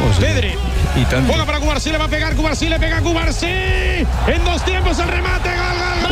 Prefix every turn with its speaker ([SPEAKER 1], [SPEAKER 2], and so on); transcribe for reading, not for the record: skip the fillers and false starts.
[SPEAKER 1] Pedri.
[SPEAKER 2] Y tanto.
[SPEAKER 1] Juega para Cubarsí, le va a pegar Cubarsí, le pega Cubarsí. En 2 tiempos el remate, gol, gol, gol.